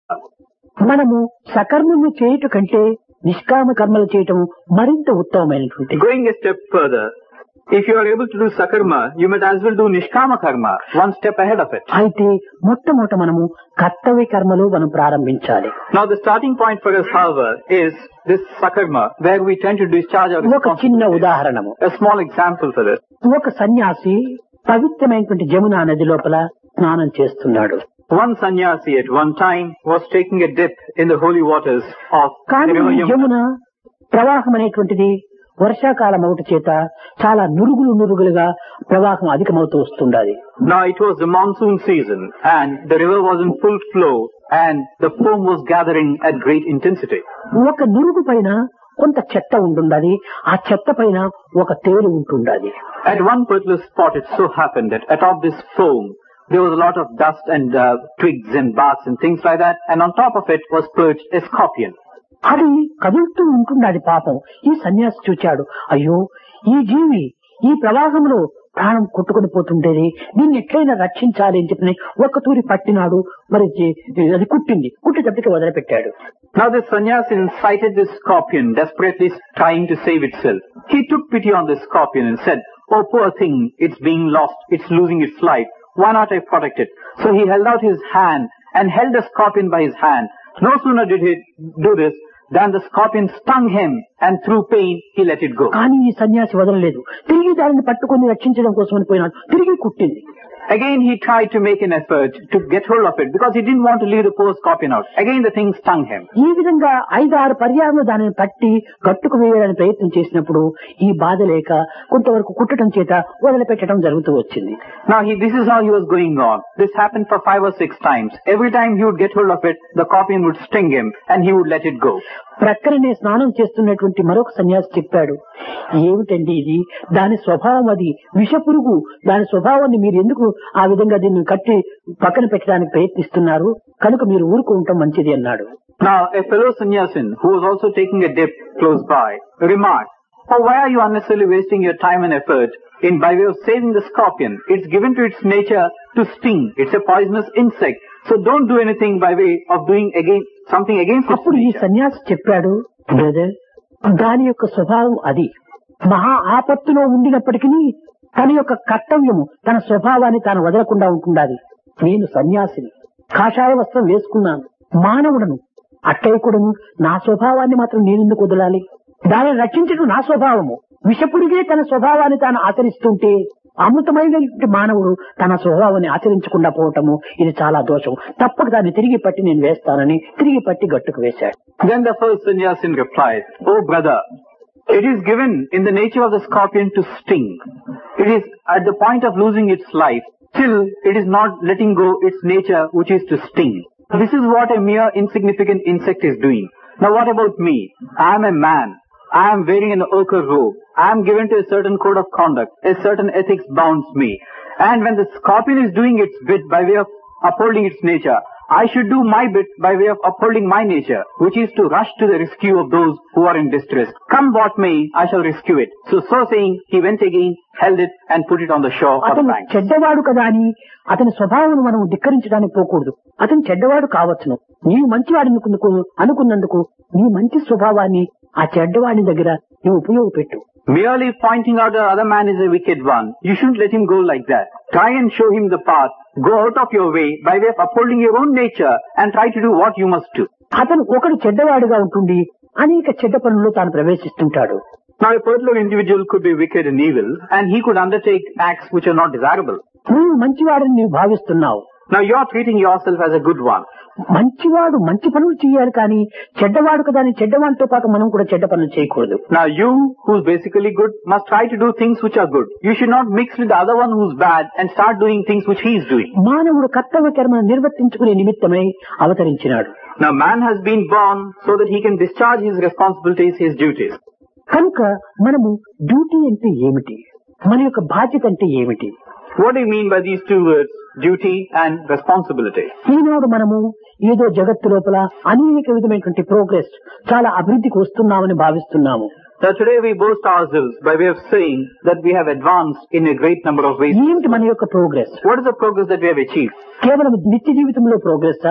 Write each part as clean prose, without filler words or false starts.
మనము సకర్మము చేయుట కంటే నిష్కామ కర్మలు చేయటం మరింత ఉత్తమమైనటువంటి. Going a step further, if you are able to do sakarma, you might as well do nishkama karma, one step ahead of it. అయితే మొట్టమొదట మనము కర్తవ్య కర్మలు మనం ప్రారంభించాలి. Now the starting point for us, however, is this sakarma, where we tend to discharge our ఒక చిన్న responsibilities. ఉదాహరణము. A small example for this. ఒక సన్యాసి పవిత్రమైనటువంటి జమునా నది లోపల స్నానం చేస్తున్నాడు. One sannyasi at one time was taking a dip in the holy waters of the కానీ river ఈ Yamuna. జమున ప్రవాహం అనేటువంటిది వర్షాకాలం అవుట చేత చాలా నురుగులుగా ప్రవాహం అధికమవుతూ వస్తుండాలి. Now it was the monsoon season and the river was in full flow and the foam was gathering at great intensity. ఒక నురుగు పైన కొంత చెత్త ఉంటుండాలి, ఆ చెత్త పైన ఒక తేలు ఉంటుండాలి. At one particular spot it so happened that atop this foam there was a lot of dust and twigs and barks and things like that, and on top of it was perched a scorpion. అది కదులుతూ ఉంటుండాలి. పాపం ఈ సన్యాసి చూచాడు, అయ్యో ఈ జీవి ఈ ప్రవాహంలో ప్రాణం కొట్టుకుని పోతుండేది, దీన్ని ఎట్లయినా రక్షించాలి అని చెప్పి ఒక్క తూరి పట్టినాడు. మరి అది కుట్టేటప్పటికి వదిలిపెట్టాడు. Now this sannyasi sighted this scorpion desperately trying to save itself. He took pity on this scorpion and said, "Oh poor thing, it's being lost, it's losing its life. Why not I protect it?" So he held out his hand and held the scorpion by his hand. No sooner did he do this than the scorpion stung him, and through pain he let it go. కానీ ఈ సన్యాసి వదలలేదు. తిరిగి దానిని పట్టుకొని రక్షించడం కోసమని పోయినాడు. తిరిగి కుట్టింది. Again he tried to make an effort to get hold of it because he didn't want to leave the poor scorpion out. Again the thing stung him. ఈ విధంగా 5-6 పర్యాలు దానిని పట్టి కట్టుకు వేయాలని ప్రయత్నం చేసినప్పుడు ఈ బాధ లేక కొంతవరకు కుట్టడం చేత వదిలిపెట్టడం జరుగుతూ వచ్చింది. Now this is how he was going on. This happened for 5 or 6 times. Every time he would get hold of it, the scorpion would sting him and he would let it go. ప్రక్కనే స్నానం చేస్తున్నటువంటి మరొక సన్యాసి చెప్పాడు, ఏమిటండి ఇది, దాని స్వభావం అది విషపురుగు, దాని స్వభావాన్ని మీరు ఎందుకు ఆ విధంగా దీన్ని కట్టి పక్కన పెట్టడానికి ప్రయత్నిస్తున్నారు, కనుక మీరు ఊరుకుంటాం మంచిది అన్నాడు. Now a fellow sannyasin who was also taking a dip close by remarked, "Oh, why are you unnecessarily wasting your time and effort in by way of saving the scorpion? It's given to its nature to sting. It's a poisonous insect. So don't do anything by way of doing something against its అప్పుడు ఈ nature." సన్యాసి చెప్పాడు, brother, దాని యొక్క స్వభావం అది. మహా ఆపత్తులో ఉండినప్పటికీ తన యొక్క కర్తవ్యము, తన స్వభావాన్ని తాను వదలకుండా ఉంటుండాలి. నేను సన్యాసిని, కాషాయ వస్త్రం వేసుకున్నాను, మానవుడను, అట్టయ్యకుడను, నా స్వభావాన్ని మాత్రం నేనెందుకు వదలాలి? దానిని రక్షించడం నా స్వభావము. విషపుడిగే తన స్వభావాన్ని తాను ఆచరిస్తుంటే అమృతమైనటువంటి మానవుడు తన స్వభావాన్ని ఆచరించకుండా పోవటము ఇది చాలా దోషం. తప్పక దాన్ని తిరిగి పట్టి నేను వేస్తానని తిరిగి పట్టి గట్టుకు వేశాడు. Then the first sannyasin replied, "Oh brother, it is given in the nature of the scorpion to sting. It is at the point of losing its life. Still, it is not letting go its nature, which is to sting. This is what a mere insignificant insect is doing. Now what about me? I am a man. I am wearing an ochre robe. I am given to a certain code of conduct. A certain ethics bounds me. And when the scorpion is doing its bit by way of upholding its nature, I should do my bit by way of upholding my nature, which is to rush to the rescue of those who are in distress. Come what may, I shall rescue it." So saying, he went again, held it and put it on the shore of the అతను bank. చెడ్డవాడు కదా అని అతని స్వభావం మనం ధిక్కరించడానికి పోకూడదు. అతను చెడ్డవాడు కావచ్చును, నీవు మంచివాడు అనుకున్నందుకు నీ మంచి స్వభావాన్ని ఆ చెడ్డవాడి దగ్గర నువ్వు ఉపయోగపెట్టు. Merely pointing out that other man is a wicked one, you shouldn't let him go like that. Try and show him the path. Go out of your way by way of upholding your own nature and try to do what you must do. అతను ఒకడు చెడ్డవాడుగా ఉంటుండి అనేక చెడ్డ పనుల్లో తాను ప్రవేశిస్తుంటాడు. Now a particular individual could be wicked and evil and he could undertake acts which are not desirable. నువ్వు మంచివాడని నీవు భావిస్తున్నావు. Now you are treating yourself as a good one. మంచివాడు మంచి పనులు చేయాలి, కానీ చెడ్డవాడు కదా అని చెడ్డవాడితో పాటు మనం కూడా చెడ్డ పనులు చేయకూడదు. Now you, who's basically good, must try to do things which are good. You should not mix with the other one who's bad and start doing things which he is doing. మానవుడు కర్తవ్య కర్మను నిర్వర్తించుకునే నిమిత్తమై అవతరించినాడు. Now man has been born so that he can discharge his responsibilities, his duties. కనుక మనము duty అంటే ఏమిటి, మన యొక్క బాధ్యత అంటే ఏమిటి? What do you mean by these two words, duty and responsibility? ఈనాడు మనము ఏదో జగత్తు లోపల అనేక విధమైనటువంటి ప్రోగ్రెస్, చాలా అభివృద్ధికి వస్తున్నామని భావిస్తున్నాము. Now today we boast ourselves by way of saying that we have advanced in a great number of ways. ఏంటి మన యొక్క progress? What is the progress that we have achieved? కేవలం నిత్య జీవితంలో progress?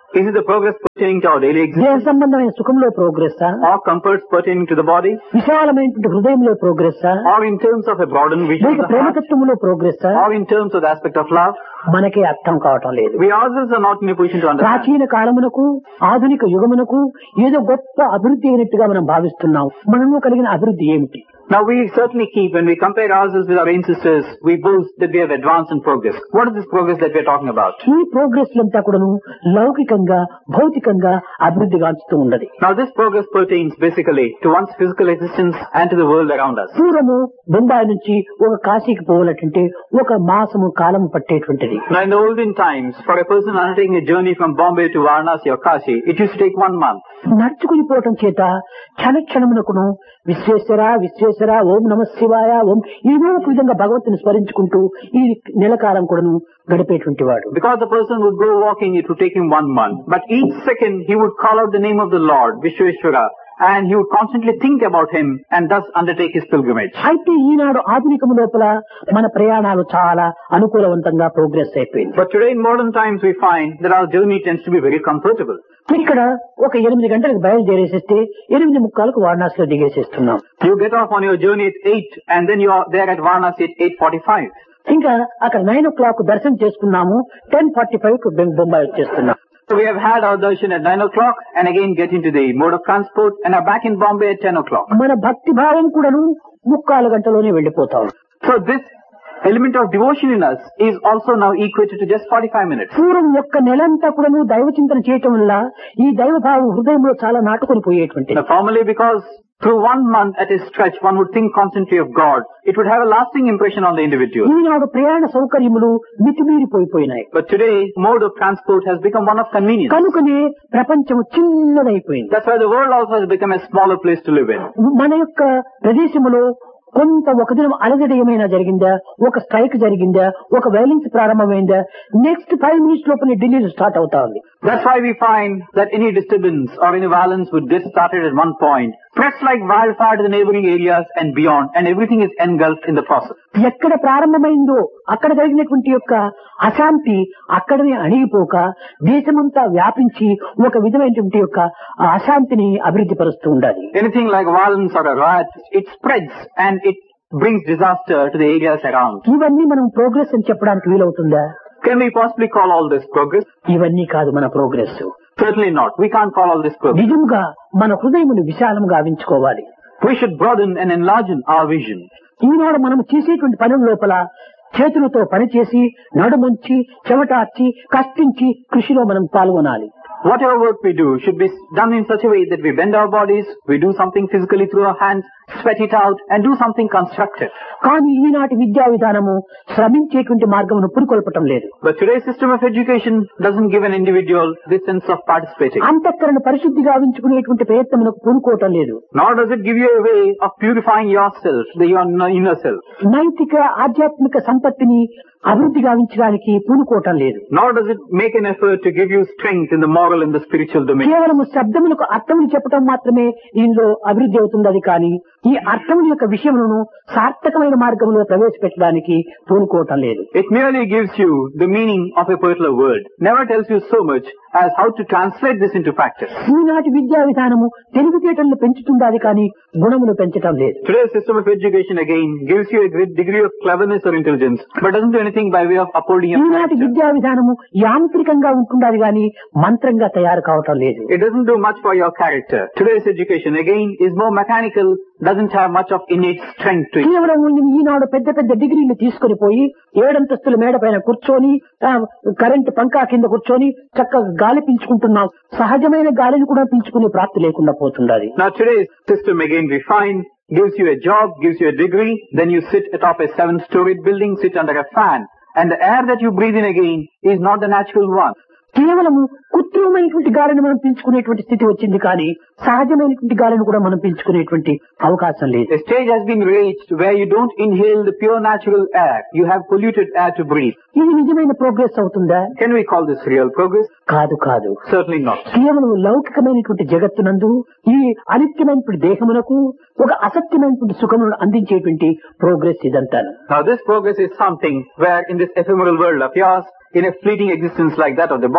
Is it the progress pertaining to our daily దేహ existence సంబంధమైన సుఖంలో progress or comforts pertaining to the body విశాలమైనటువంటి హృదయంలో progress or in terms of a broadened vision లేక of the heart ప్రేమతత్వములో progress or in terms of the aspect of love? మనకే అర్థం కావటం లేదు. We ourselves are not in a position to understand. ప్రాచీన కాలమునకు ఆధునిక యుగమునకు ఏదో గొప్ప అభివృద్ధి అయినట్టుగా మనం భావిస్తున్నాం. మనలో కలిగిన అభివృద్ధి ఏమిటి? Now we certainly keep, when we compare ourselves with our ancestors, we boast that we have advanced in progress. What is this progress that we are talking about? ఈ ప్రోగ్రెస్ అంతా కూడాను లౌకికంగా భౌతికంగా అభివృద్ధి గాంచుతూ ఉన్నది. Now this progress pertains basically to one's physical existence and to the world around us. పూర్వము బొంబాయి నుంచి ఒక కాశీకి పోవాలంటే ఒక మాసము కాలము పట్టేటువంటిది. Now in the olden times, for a person undertaking a journey from Bombay to Varanasi or Kashi, it used to take 1 month. నడుచుకుని పోవటం చేత క్షణక్షణమునకును విశ్వేశ్వర విశ్వేశ్వర ఓం నమ శివాయ ఓం ఏదో ఒక విధంగా భగవంతుని స్మరించుకుంటూ ఈ నెలకాలం కూడాను గడిపేటువంటి వాడు. Because the person would go walking, it would take him 1 month. But each second he would call out the name of the Lord, Vishweshwara, and he would constantly think about him and thus undertake his pilgrimage. అయితే ఈనాడు ఆధునికము లోపల మన ప్రయాణాలు చాలా అనుకూలవంతంగా progress అయిపోయింది. But today in modern times we find that our journey tends to be very comfortable. ఇక్కడ ఒక 8 గంటలకు బయలుదేరేసేస్తే 8:45కు వారణాసిలో దిగేసేస్తున్నాం. You get off on your journey at 8 and then you are there at Varanasi at 8:45. ఇంకా అక్కడ 9 o'clock దర్శనం చేసుకున్నాము, 10:45కు బొంబాయి వచ్చేస్తున్నాం. So we have had our darshan at 9 o'clock and again get into the mode of transport and are back in Bombay at 10 o'clock. మన భక్తి భావం కూడాను 3/4 గంటలోనే వెళ్ళిపోతాం. So this element of devotion in us is also now equated to just 45 minutes. పూర్వం యొక్క నెలంతా కూడాను దైవ చింతన చేయటం వల్ల ఈ దైవ భావం హృదయంలో చాలా నాటుకొని పోయేటువంటి. Now formally, because through 1 month at a stretch one would think constantly of God, it would have a lasting impression on the individual. ఈనాడు ప్రయాణ సౌకర్యములు మితిమీరిపోయినాయి. But today mode of transport has become one of convenience. కనుకనే ప్రపంచం చిన్నదైపోయింది. That's why the world also has become a smaller place to live in. మన యొక్క ప్రదేశంలో కొంత ఒక దినం అలజడి ఏమైనా జరిగిందా, ఒక స్ట్రైక్ జరిగిందా, ఒక వైలెన్స్ ప్రారంభమైందా, నెక్స్ట్ 5 minutes లోపల ఢిల్లీలో స్టార్ట్ అవుతా ఉంది. That's why we find that any disturbance or any violence would get started at one point, spreads like wildfire to the neighboring areas and beyond, and everything is engulfed in the process. ఎక్కడ ప్రారంభమైందో అక్కడ జరిగినటువంటి యొక్క అశాంతి అక్కడనే అణిగిపోక దేశమంతా వ్యాపించి ఒక విధమైనటువంటి యొక్క అశాంతిని అభివృద్ధి పరుస్తూ ఉండాలి. Anything like violence or a riot, it spreads and it brings disaster to the areas around. ఇవన్నీ మనం ప్రోగ్రెస్ అని చెప్పడానికి వీలవుతుందా? Can we possibly call all this progress? ఇవన్నీ కాదు మన progress. Certainly not. We can't call all this progress. నిజంగా మన హృదయమును విశాలంగా గావించుకోవాలి. We should broaden and enlarge our vision. ఈనాడు మనం చేసేటువంటి పనుల లోపల చేతులతో పనిచేసి నడుముంచి చెమటార్చి కష్టించి కృషిలో మనం పాల్గొనాలి. Whatever work we do should be done in such a way that we bend our bodies, we do something physically through our hands, sweat it out and do something constructive. కానీ ఈనాటి విద్యా విధానము శ్రమించేటువంటి మార్గమును పురికొల్పటం లేదు. But today's system of education doesn't give an individual this sense of participating. అంతఃకరణ పరిశుద్ధి గావించుకునేటువంటి ప్రయత్నమునకు పూనుకోవటం లేదు. Nor does it give you a way of purifying yourself, your inner self. నైతిక ఆధ్యాత్మిక సంపత్తిని అభివృద్ధి గావించడానికి పూనుకోవటం లేదు. Nor does it make an effort to give you strength in the moral and the spiritual domain. కేవలము శబ్దములకు అర్థములు చెప్పడం మాత్రమే దీనిలో అభివృద్ధి అవుతుంది కానీ ఈ అర్థముల యొక్క విషయములను సార్థకమైన మార్గంలో ప్రవేశపెట్టడానికి పూనుకోవటం లేదు. It merely gives you the meaning of a particular word. Never tells you so much as how to translate this into practice. ఈనాటి విద్యా విధానము తెలివితేటలను పెంచుతుండాలి కానీ గుణమును పెంచటం లేదు. Today's system of education again gives you a great degree of cleverness or intelligence, but doesn't do anything by way of upholding your ఈనాటి character. విద్యా విధానము యాంత్రికంగా ఉంటుండాలి కానీ మంత్రంగా తయారు కావటం లేదు. It doesn't do much for your character. Today's education again is more mechanical, doesn't have much of innate strength to it. కేవలం ఈనాడు పెద్ద పెద్ద డిగ్రీలు తీసుకుని పోయి 7 అంతస్తుల మేడ పైన కూర్చొని కరెంటు పంకా కింద కూర్చొని చక్కగా గాలి పీల్చుకుంటున్నాం. సహజమైన గాలిని కూడా పీల్చుకునే ప్రాప్తి లేకుండా పోతుండాలి. Now today's system again we find gives you a job, gives you a degree, then you sit atop a 7-storied building, sit under a fan, and the air that you breathe in again is not the natural one. కేవలము కృత్రిమైనటువంటి గాలిని మనం పీల్చుకునేటువంటి స్థితి వచ్చింది కానీ సహజమైనటువంటి గాలిని కూడా మనం పీల్చుకునేటువంటి అవకాశం లేదు. A stage has been reached where you don't inhale the pure natural air. You have polluted air to breathe. ఇది నిజమైన ప్రోగ్రెస్ అవుతుందా? Can we call this real progress? కాదు కాదు. Certainly not. కేవలం లౌకికమైనటువంటి జగత్తునందు ఈ అనిత్యమైనటువంటి దేహమునకు ఒక అసత్యమైనటువంటి సుఖమును అందించేటువంటి ప్రోగ్రెస్ ఇదంతా. Now this progress is something where in this ephemeral world of yours, in a fleeting existence like that of the body,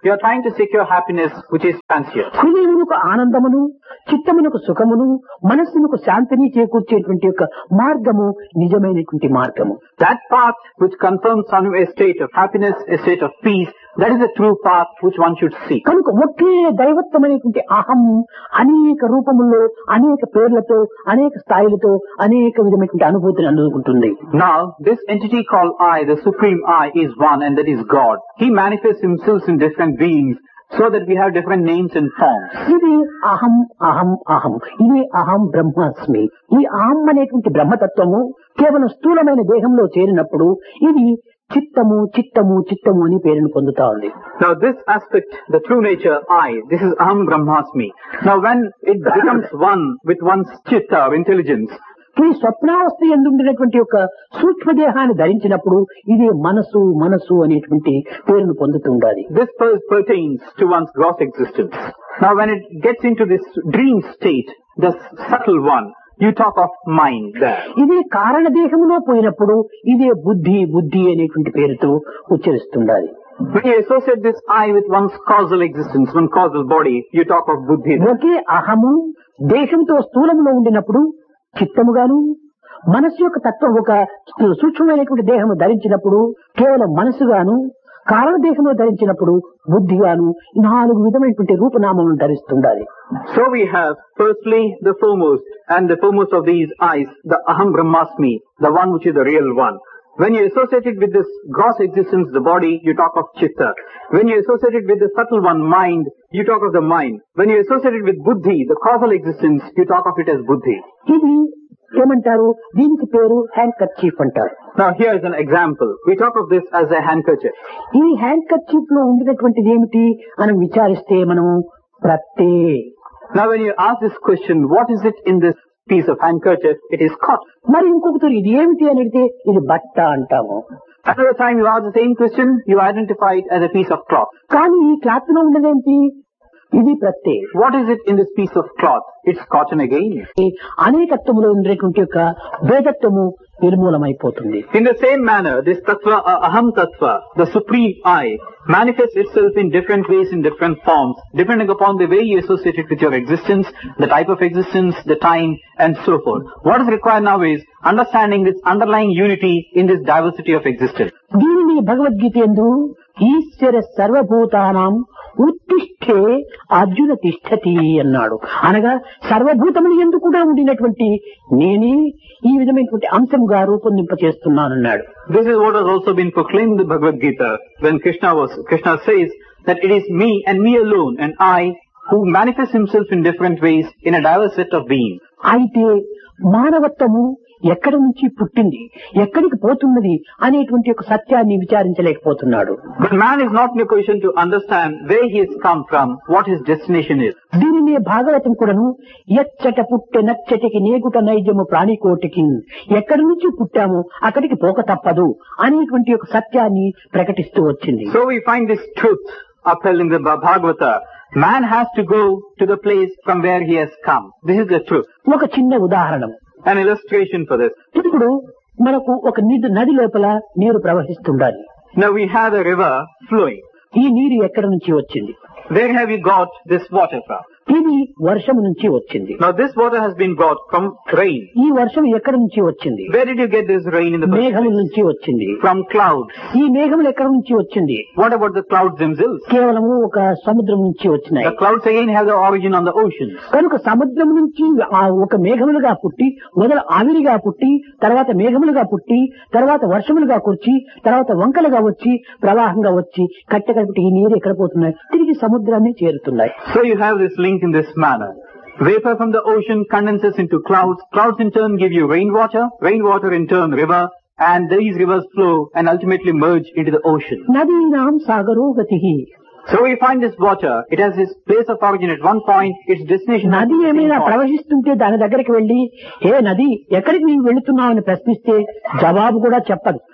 You are trying to secure happiness which is transient. హృదయమునకు ఆనందమును, చిత్తమునకు సుఖమును, మనస్సునకు శాంతిని చేకూర్చేటువంటి యొక్క మార్గము నిజమైనటువంటి మార్గము. That path which confirms on you a state of happiness, a state of peace, that is the true path which one should seek. కనుక ఒకే దైవత్వమైనటువంటి అహం అనేక రూపముల్లో, అనేక పేర్లతో, అనేక స్థాయిలతో, అనేక విధమైనటువంటి అనుభూతిని అందుకుంటుంది. Now, this entity called I, the supreme I, is one, and that is God. He manifests himself in different beings, so that we have different names and forms. ఇది అహం అహం అహం, ఇది అహం బ్రహ్మాస్మి. ఈ అహం అనేటువంటి బ్రహ్మతత్వము కేవలం స్థూలమైన దేహంలో చేరినప్పుడు ఇది చిత్తము చిత్తము చిత్తము అని పేరును పొందుతా ఉంది. Now this aspect, the true nature I, this is Aham Brahmasmi. Now when it becomes one with one's chitta or intelligence, ఈ స్వప్నావస్థ ఎందుండినటువంటి యొక్క సూక్ష్మదేహాన్ని ధరించినప్పుడు ఇది మనసు మనసు అనేటువంటి పేరును పొందుతుండాలి. this pertains to one's gross existence. Now when it gets into this dream state, the subtle one, you talk of mind there. ఇది కారణదేహంలో పోయినప్పుడు ఇదే బుద్ధి బుద్ధి అనేటువంటి పేరుతో ఉచ్చరిస్తుండాలి. When you associate this I with one's causal existence, one causal body, you talk of buddhi. ఒకే అహము దేశంతో స్థూలంలో ఉండినప్పుడు చిత్తముగాను, మనస్సు యొక్క తత్వం ఒక సూక్ష్మమైనటువంటి దేహము ధరించినప్పుడు కేవలం మనసుగాను, కారణదేహంలో ధరించినప్పుడు బుద్ధిగాను, 4 విధమైనటువంటి రూపనామములను ధరిస్తుండాలి. So we have firstly the foremost, and the foremost of these eyes, the Aham Brahmasmi, the one which is the real one. When you associate it with this gross existence, the body, you talk of chitta. When you associate it with the subtle one, mind, you talk of the mind. When you associate it with buddhi, the causal existence, you talk of it as buddhi. ఇది ఏమంటారు, దీనికి పేరు hand kerchief అంటారు. Now here is an example. We talk of this as a handkerchief. ఈ hand kerchief లో ఉండినటువంటిది ఏమిటి అని విచారిస్తే మనము ప్రత్తే. Now when you ask this question, what is it in this piece of handkerchief? It is cotton. మరి ఇంకొకటి ఇది ఏమిటి అని అడిగితే ఇది బట్ట అంటాము. Another time you ask the same question, you identify it as a piece of cloth. కానీ ఈ క్లాత్ లో ఉండదేంటి, ఇది ప్రత్తే. What is it in this piece of cloth? It's cotton again. అనేకత్వములో ఉండేటువంటి యొక్క భేదత్వము నిర్మూలమైపోతుంది. In the same manner, this tattva, aham tattva, the supreme I, manifests itself in different ways, in different forms, depending upon the way you associate it with your existence, the type of existence, the time, and so forth. What is required now is understanding this underlying unity in this diversity of existence. దీనిని భగవద్గీత యందు ఈశ్వర సర్వభూతానాం ఉత్తిష్ఠే అర్జున తిష్ఠతి అన్నాడు. అనగా సర్వభూతములు యందు కూడా ఉండినటువంటి నేనే ఈ విధమైనటువంటి అంశంగా రూపొందింపచేస్తున్నానన్నాడు. This is what has also been proclaimed in the Bhagavad Gita when Krishna says that it is me and me alone and I who manifests himself in different ways in a diverse set of beings. అయితే మానవత్వము ఎక్కడి నుంచి పుట్టింది, ఎక్కడికి పోతున్నది అనేటువంటి ఒక సత్యాన్ని విచారించలేకపోతున్నాడు. But man is not in a position to understand where he has come from, what his destination is. దీనిని భాగవతం కూడాను ఎచ్చట పుట్టె నచ్చటికి నేగుట నైజము ప్రాణికోటికి, ఎక్కడి నుంచి పుట్టాము అక్కడికి పోక తప్పదు అనేటువంటి ఒక సత్యాన్ని ప్రకటిస్తూ వచ్చింది. So we find this truth upheld in the Bhagavata. Man has to go to the place from where he has come. This is the truth. ఒక చిన్న ఉదాహరణ, An illustration for this. ఇప్పుడు మనకు ఒక నది లోపల నీరు ప్రవహిస్తుండాలి. Now we have a river flowing. ఈ నీరు ఎక్కడి నుంచి వచ్చింది? Where have you got this water from? ఇది వర్షం నుంచి వచ్చింది. Now this water has been brought from rain. ఈ వర్షం ఎక్కడి నుంచి వచ్చింది? Where did you get this rain in the first మేఘముల place? నుంచి వచ్చింది. From clouds. ఈ మేఘములు ఎక్కడి నుంచి వచ్చింది? What about the clouds themselves? కేవలము ఒక సముద్రం నుంచి వచ్చినాయి. The clouds again have the origin on the oceans. కనుక సముద్రం నుంచి ఒక మేఘములుగా పుట్టి, మొదలు ఆవిరిగా పుట్టి, తర్వాత మేఘములుగా పుట్టి, తర్వాత వర్షములుగా కూర్చి, తర్వాత వంకలుగా వచ్చి, ప్రవాహంగా వచ్చి, కట్టెకట్టి ఈ నీరు ఎక్కడ పోతున్నాయి? తిరిగి సముద్రాన్ని చేరుతున్నాయి. So you have this link in this manner. Vapor from the ocean condenses into clouds. Clouds in turn give you rainwater. Rainwater in turn river. And these rivers flow and ultimately merge into the ocean. నదీనాం సాగరో గతిః. So we find this water. It has its place of origin at one point. Its destination. నది ఏమైనా ప్రవహిస్తుంటే దాని దగ్గరికి వెళ్లి, ఏ నది ఎక్కడికి నీవు వెళుతున్నావు అని ప్రశ్నిస్తే జవాబు కూడా చెప్పదు.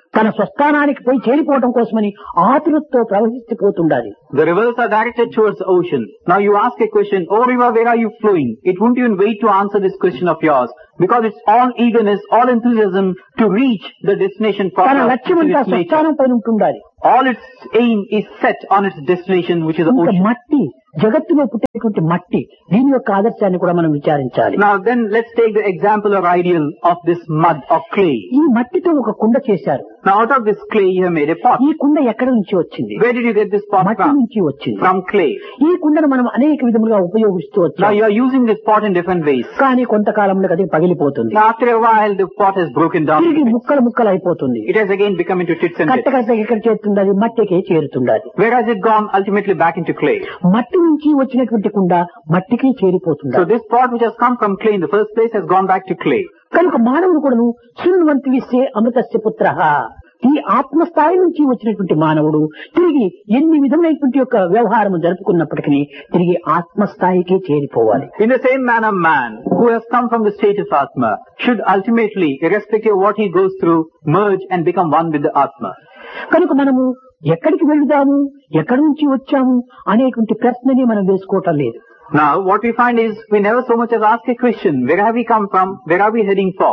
తన స్వస్థానానికి పోయి చేరిపోవడం కోసమని ఆతురతతో ప్రవహిస్తుపోతుండాలి. The rivers are directed towards the ocean. Now you ask a question, oh river, where are you flowing? It won't even wait to answer this question of yours, because it's all eagerness, all enthusiasm to reach the destination తన proper, లక్ష్యం which is అంతా its nature. స్వస్థానం పైన ఉంటుండాలి. All its aim is set on its destination, which is the ఇంకా ocean. మట్టి, జగత్తులో పుట్టేటువంటి మట్టి, దీని యొక్క ఆదర్శాన్ని కూడా మనం విచారించాలి. Now then, let's take the example or ideal of this mud or clay. ఈ మట్టితో ఒక కుండ చేశారు. Now out of this clay you have made a pot. ఈ కుండ ఎక్కడి నుంచి వచ్చింది? Where did you get this pot మట్టి from? నుంచి వచ్చింది. From clay. ఈ కుండను మనం అనేక విధములుగా ఉపయోగిస్తూ Now వచ్చాం. you are using this pot in different ways. కానీ కొంతకాలంలో అది పగిలిపోతుంది. Now after a while the pot has broken down. తిరిగి ముక్కలు ముక్కలు అయిపోతుంది. It has again become into tits and కట్ట bits. కట్ట ఎక్కడ చేరుతుంది? అది మట్టికే చేరుతుండాలి. Where has it gone? Ultimately back into clay. మట్టి నుంచి వచ్చినటువంటి కుండ మట్టికి చేరిపోతుంది. So this pot which has come from clay in the first place has gone back to clay. కనుక మానవుడు కూడాను శృణ్వంతి విశ్వే అమృతస్య పుత్రః. ఈ ఆత్మస్థాయి నుంచి వచ్చినటువంటి మానవుడు తిరిగి ఎన్ని విధములైనటువంటి యొక్క వ్యవహారం జరుపుకున్నప్పటికీ తిరిగి ఆత్మస్థాయికి చేరిపోవాలి. In the same manner, man who has come from the state of Atma should ultimately, irrespective of what he goes through, merge and become one with the Atma. కనుక మనము ఎక్కడికి వెళుదాము, ఎక్కడి నుంచి వచ్చాము అనేటువంటి ప్రశ్నని మనం వేసుకోవటం లేదు. Now what we find is we never so much as ask a question, where have we come from, where are we heading for?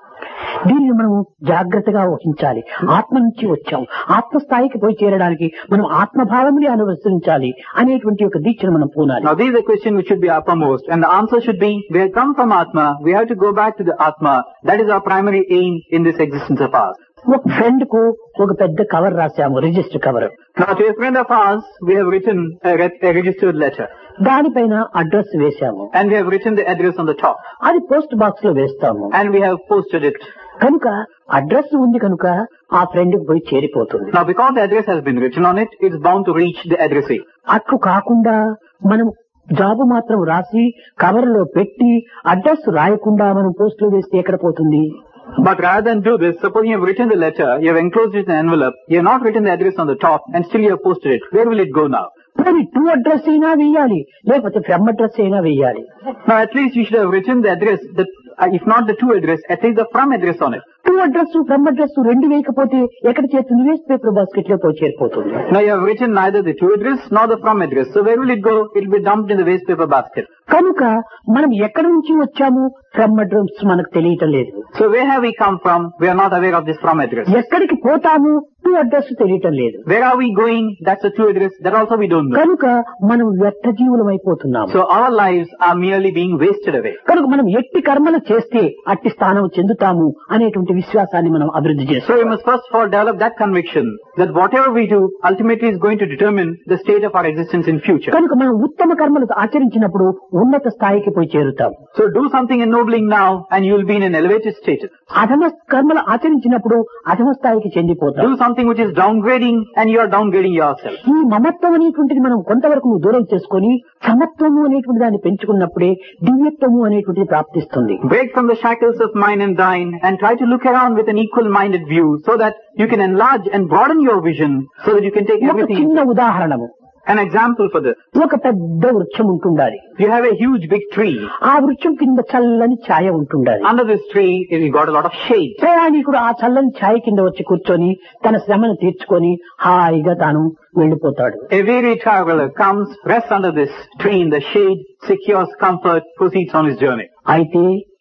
దీన్ని మనము జాగ్రత్తగా వహించాలి. ఆత్మ నుంచి వచ్చాము, ఆత్మస్థాయికి పోయి చేరడానికి మనం ఆత్మభావముని అనుసరించాలి అనేటువంటి ఒక దీక్షను మనం పూనాలి. Now this is the question which should be uppermost, and the answer should be, we have come from Atma, we have to go back to the Atma. That is our primary aim in this existence of ours. ఒక friend కు ఒక పెద్ద cover రాశాము, register cover. Now to a friend of ours, we have written a registered letter, దానిపైన address వేశాము. and we have written the address on the top, అది post box లో వేస్తాము. and we have posted it. కనుక address ఉంది కనుక ఆ friend కు పోయి చేరిపోతుంది. Now because the address has been written on it, it's bound to reach the addressee. అట్లు కాకుండా మనం జాబు మాత్రం రాసి కవర్ లో పెట్టి అడ్రస్ రాయకుండా మనం పోస్ట్ లో వేస్తే ఎక్కడ పోతుంది? But rather than do this, suppose you have written the letter, you have enclosed it in an envelope, you have not written the address on the top, and still you have posted it. Where will it go now? మరి to address అయినా వేయాలి, లేకపోతే from address అయినా వేయాలి. Now at least you should have written the address, if not the to address, at least the from address on it. To address from address రెండు వేయకపోతే ఎక్కడ చేరుతుంది? వేస్ట్ పేపర్ బాస్కెట్ లో పోయి చేరిపోతుంది. Now you have written neither the to address nor the from address. So where will it go? It will be dumped in the waste paper basket. కనుక మనం ఎక్కడి నుంచి వచ్చాము, ఫ్రమ్ అడ్రస్ మనకు తెలియటం లేదు. So where have we come from? We are not aware of this from address. ఎక్కడికి పోతాము, టు అడ్రస్ తెలియటం లేదు. Where are we going? That's the to address. That also we don't know. కనుక మనం వ్యర్థ జీవులం అయిపోతున్నాము. So our lives are merely being wasted away. కనుక మనం ఎట్టి కర్మలు చేస్తే అట్టి స్థానం చెందుతాము అనేటువంటి విశ్వాసాన్ని మనం అభివృద్ధి So we చేస్తాం. must first of all develop that conviction that whatever we do ultimately is going to determine the state of our existence in future. కనుక మనం ఉత్తమ కర్మలు ఆచరించినప్పుడు ఉన్నత స్థాయికి పోయి చేరుతాం. So do something ennobling now and you will be in an elevated status. అధమ కర్మలు ఆచరించినప్పుడు అధమ స్థాయికి చెందిపోతాం. Do something which is downgrading and you are downgrading yourself. ఈ మమత్వం అనేటువంటిది మనం కొంతవరకు దూరం చేసుకొని సమత్వము అనేటువంటి దాన్ని పెంచుకున్నప్పుడే దివ్యత్వము అనేటువంటిది ప్రాప్తిస్తుంది. Break from the shackles of mine and thine and try to look around with an equal-minded view so that you can enlarge and broaden your vision so that you can take ఒక everything. చిన్న ఉదాహరణము, An example for this. ఒక పెద్ద వృక్షం ఉంటుండాలి. You have a huge big tree. ఆ వృక్షం కింద చల్లని ఛాయ ఉంటుండాలి. Under this tree, you got a lot of shade. ప్రయాణికుడు ఆ చల్లని ఛాయ కింద వచ్చి కూర్చొని తన శ్రమను తీర్చుకొని హాయిగా తాను వెళ్లిపోతాడు. A weary traveler comes, rests under this tree in the shade, secures comfort, proceeds on his journey. అయితే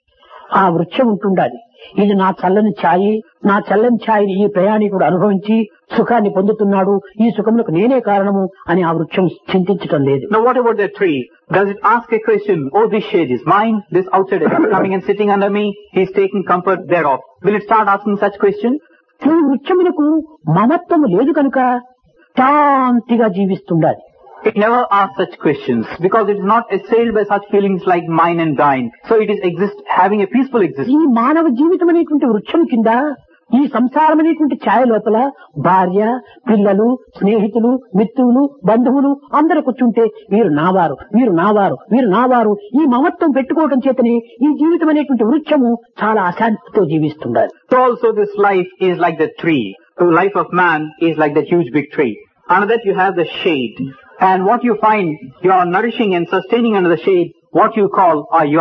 ఆ వృక్షం ఉంటుండాలి. ఇది నా చల్లని ఛాయి, నా చల్లని ఛాయని ఈ ప్రయాణికుడు అనుభవించి సుఖాన్ని పొందుతున్నాడు, ఈ సుఖములకు నేనే కారణము అని ఆ వృక్షం చింతించటం లేదు. Now what about that tree? Does it ask a question, oh this shade is mine, this outsider is coming and sitting under me, he is taking comfort thereof. Will it start asking such questions? ఈ వృక్షమునకు మమత్వము లేదు కనుక శాంతిగా జీవిస్తుండాలి. It never asks such questions because it is not assailed by such feelings like mine and thine. So it is having a peaceful ఈ existence. మానవ జీవితం అనేటువంటి వృక్షం కింద ఈ సంసారం అనేటువంటి ఛాయ లోపల భార్య, పిల్లలు, స్నేహితులు, మిత్రులు, బంధువులు అందరూ కూర్చుంటే వీరు నావారు, వీరు నావారు, వీరు నావారు ఈ మమత్వం పెట్టుకోవడం చేతనే ఈ జీవితం అనేటువంటి వృక్షము చాలా అశాంతితో జీవిస్తుండాలి. So also this life is like the tree. The life of man is like that huge big tree. Under that you have the shade. And what you find you are nourishing and sustaining under the shade, what you call are yours.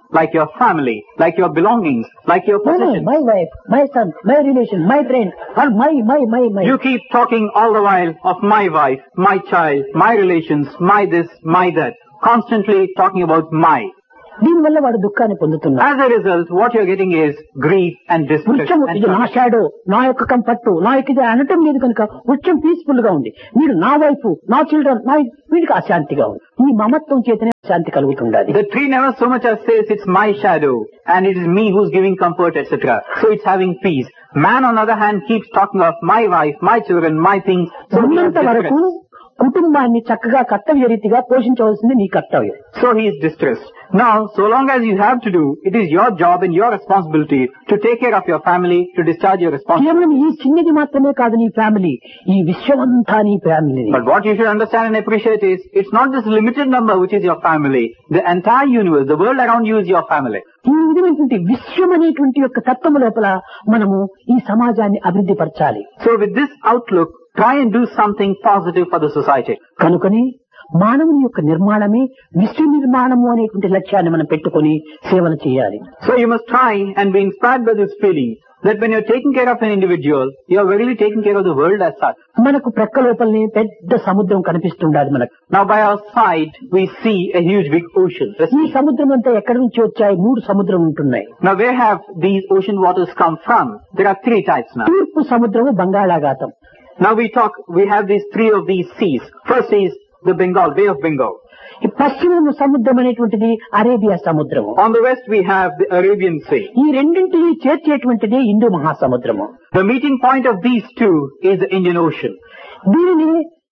like your family, like your belongings, like your No, possessions. my wife, my son, my relation, my friend, or my. You keep talking all the while of my wife, my child, my relations, my this, my that. Constantly talking about my. దీనివల్ల వాడు దుఃఖాన్ని పొందుతున్నాడు. As a result, what you're getting is grief and distress. వృక్షము and ఇది నా sorrow. Shadow, నా యొక్క comfort, నా యొక్క ఇది అనటం లేదు కనుక వృక్షం పీస్ఫుల్ గా ఉంది. మీరు నా వైఫ్, నా చిల్డ్రన్, వీడికి అశాంతిగా ఉంది. ఈ మమత్వం చేతనే శాంతి కలుగుతుండాలి. The tree never so much as says it's my shadow and it is me who's giving comfort, etc. So it's having peace. Man on the other hand keeps talking of my wife, my children, my things. So he has ఉన్నంత వరకు distress. కుటుంబాన్ని చక్కగా కర్తవ్య రీతిగా పోషించవలసింది నీ కర్తవ్యం. So he is distressed. Now, so long as you have to do, it is your job and your responsibility to take care of your family, to discharge your responsibility. కేవలం ఈ చిన్నది మాత్రమే కాదు నీ ఫ్యామిలీ, ఈ విశ్వమంతా నీ family. But what you should understand and appreciate is, it's not this limited number which is your family. The entire universe, the world around you is your family. ఈ విధమైనటువంటి విశ్వం అనేటువంటి యొక్క తత్వం లోపల మనము ఈ సమాజాన్ని అభివృద్ధి పరచాలి. So with this outlook, try and do something positive for the society. కనుకని మానవుని యొక్క నిర్మాణమే విశ్వ నిర్మాణము అనేటువంటి లక్ష్యాన్ని మనం పెట్టుకొని సేవలు చేయాలి. So you must try and be inspired by this feeling that when you're taking care of an individual, you're really taking care of the world as such. మనకు ప్రక్క లోపలనే పెద్ద సముద్రం కనిపిస్తుండాలి మనకు. Now by our side, we see a huge big ocean. ఈ సముద్రం అంతా ఎక్కడి నుంచి వచ్చాయి? 3 సముద్రం ఉంటున్నాయి. Now where have these ocean waters come from? There are 3 types now. తూర్పు సముద్రము బంగాళాఖాతం. Now we have these 3 of these seas. First is the Bay of Bengal. ఈ పశ్చిమ సముద్రం అనేటువంటిది అరేబియా సముద్రము. On the west we have the Arabian Sea. ఈ రెండింటిని చేర్చేటువంటిది Hindu మహాసముద్రము. The meeting point of these 2 is the Indian Ocean. దీనిని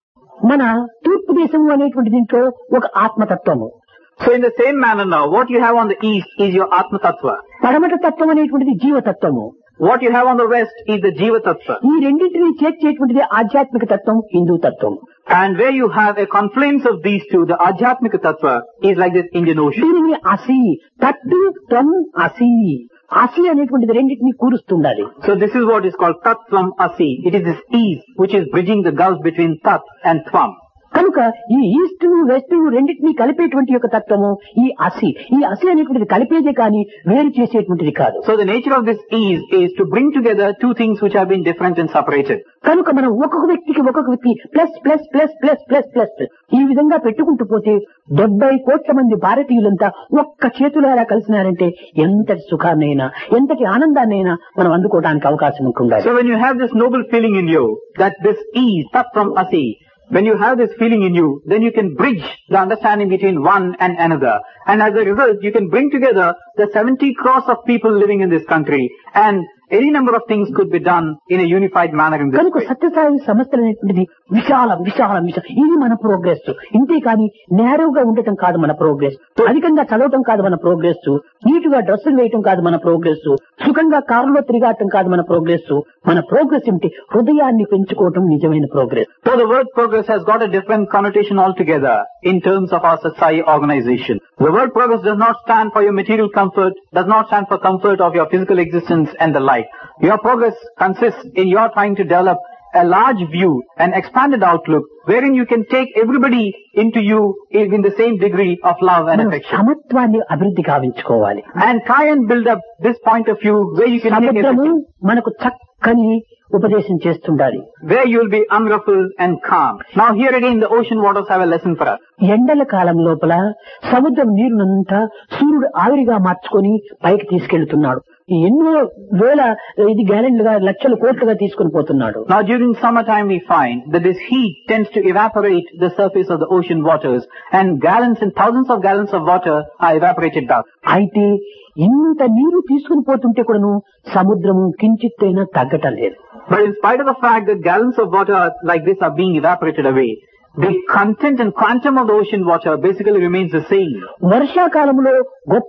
మన తూర్పు దేశము అనేటువంటి దీంట్లో ఒక ఆత్మతత్వము. So in the same manner now, what you have on the east is your Atma Tattva. పడమట తత్వం అనేటువంటిది జీవతత్వము. What you have on the west is the Jiva Tattva. ఈ రెండింటిని చేర్చేటువంటిది ఆధ్యాత్మిక తత్వం, హిందూ తత్వం. And where you have a confluence of these 2, the Ajhatmika Tattva is like this Indian Ocean. దీనిని అసి, తత్తు త్వం అసి. అసి అనేటువంటిది రెండింటిని కూరుస్తుండాలి. So this is what is called Tattvam Asi. It is this ease which is bridging the gulf between Tat and Tvam. కనుక ఈ east west రెండింటినీ కలిపేటువంటి యొక్క తత్వము ఈ అసి. ఈ అసి అనేటువంటిది కలిపేదే కానీ వేరు చేసేటువంటిది కాదు. So the nature of this ease is to bring together 2 things which have been different and separated. కనుక మనం ఒక్కొక్క వ్యక్తికి plus plus plus plus plus plus ఈ విధంగా పెట్టుకుంటూ పోతే 70 కోట్ల మంది భారతీయులంతా ఒక్క చేతులారా కలిసినారంటే ఎంతటి సుఖాన్నైనా ఎంతటి ఆనందాన్నైనా మనం అందుకోవడానికి అవకాశం ఉంటుండాలి. So when you have this noble feeling in you, that this ease, Tattvam Asi, when you have this feeling in you, then you can bridge the understanding between one and another. And as a result, you can bring together the 70 crores of people living in this country, and any number of things could be done in a unified manner in this కనుక way. Sathya Sai సంస్థలు అనేటువంటిది విశాలం ఇది మన progress. ఇంతే కానీ నేరుగా ఉండటం కాదు మన ప్రోగ్రెస్, అధికంగా చదవటం కాదు మన ప్రోగ్రెస్, నీటుగా డ్రెస్సులు వేయటం కాదు మన ప్రోగ్రెస్, సుఖంగా కారులో తిరిగాటం కాదు మన ప్రోగ్రెస్. మన ప్రోగ్రెస్ ఏమిటి? హృదయాన్ని పెంచుకోవటం నిజమైన progress. So the word progress has got a different connotation altogether in terms of our Satsai organization. The word progress does not stand for your material comfort, does not stand for comfort of your physical existence and the like. Your progress consists in your trying to develop a large view, an expanded outlook, wherein you can take everybody into you in the same degree of love and మనం affection. సమత్వాన్ని అభివృద్ధి కావించుకోవాలి. And try and build up this point of view where you can take సముద్రము everything, మనకు చక్కని ఉపదేశం చేస్తుండాలి. where you will be unruffled and calm. Now here again the ocean waters have a lesson for us. ఎండల కాలం లోపల సముద్రం నీరునంతా సూర్యుడు ఆవిరిగా మార్చుకొని పైకి తీసుకెళ్తున్నాడు. ఎన్నో వేల గ్యాలన్లుగా లక్షల కోట్లుగా తీసుకుని పోతున్నాడు. Now during summertime we find that this heat tends to evaporate the surface of the ocean waters, and gallons and thousands of gallons of water are evaporated out. అయితే ఇంత నీరు తీసుకుని పోతుంటే కూడాను సముద్రము కించిత్తైనా తగ్గటం లేదు. But in spite of the fact that gallons of water like this are being evaporated away, the content and quantum of the ocean water basically remains the same. వర్షాకాలంలో గొప్ప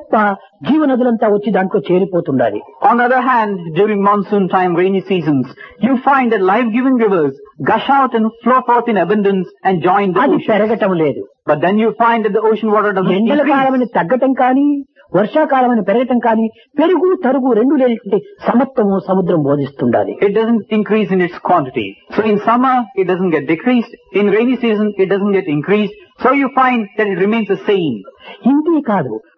జీవనదులంతా వచ్చి దాంట్లో చేరిపోతుండాలి. On the other hand, during monsoon time, rainy seasons, you find that life-giving rivers gush out and flow forth in abundance and join the అది ocean. పెరగటం లేదు. But then you find that the ocean water doesn't ఎండల increase. కాలమని తగ్గటం కానీ వర్షాకాలమని పెరగటం కానీ పెరుగు తరుగు రెండు లేనటువంటి సమత్వము సముద్రం బోధిస్తుండాలి. It doesn't increase in its quantity. So in summer, it doesn't get decreased. In rainy season, it doesn't get increased. So you find that it remains the same. ఇంతే కాదు,